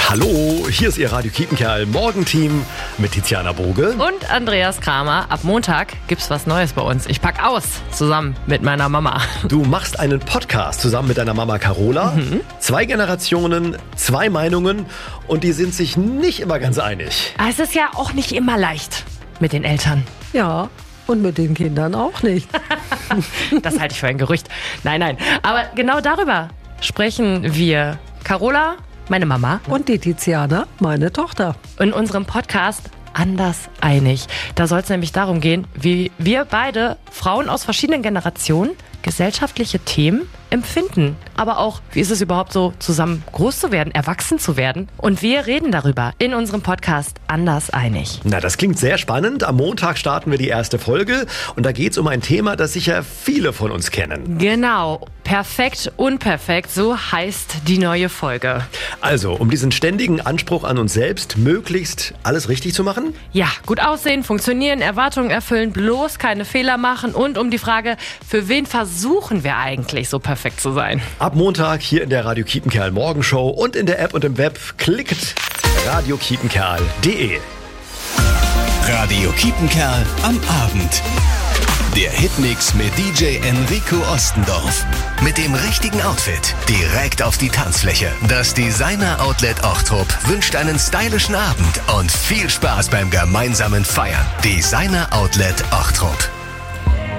Hallo, hier ist Ihr Radio Kiepenkerl Morgenteam mit Tiziana Boge. Und Andreas Kramer. Ab Montag gibt's was Neues bei uns. Ich pack aus, zusammen mit meiner Mama. Du machst einen Podcast zusammen mit deiner Mama Carola. 2 Generationen, 2 Meinungen und die sind sich nicht immer ganz einig. Aber es ist ja auch nicht immer leicht mit den Eltern. Ja, und mit den Kindern auch nicht. Das halte ich für ein Gerücht. Nein. Aber genau darüber sprechen wir. Carola, meine Mama. Und die Tiziana, meine Tochter. In unserem Podcast Anders einig. Da soll es nämlich darum gehen, wie wir beide Frauen aus verschiedenen Generationen gesellschaftliche Themen empfinden. Aber auch, wie ist es überhaupt so, zusammen groß zu werden, erwachsen zu werden? Und wir reden darüber in unserem Podcast Anders einig. Na, das klingt sehr spannend. Am Montag starten wir die erste Folge und da geht es um ein Thema, das sicher viele von uns kennen. Genau. Perfekt, unperfekt, so heißt die neue Folge. Also, um diesen ständigen Anspruch an uns selbst, möglichst alles richtig zu machen? Ja, gut aussehen, funktionieren, Erwartungen erfüllen, bloß keine Fehler machen und um die Frage, für wen versuchen wir eigentlich so perfekt zu sein? Ab Montag hier in der Radio Kiepenkerl Morgenshow und in der App und im Web. Klickt radiokiepenkerl.de. Radio Kiepenkerl am Abend. Der Hitmix mit DJ Enrico Ostendorf. Mit dem richtigen Outfit direkt auf die Tanzfläche. Das Designer-Outlet Ochtrup wünscht einen stylischen Abend und viel Spaß beim gemeinsamen Feiern. Designer-Outlet Ochtrup.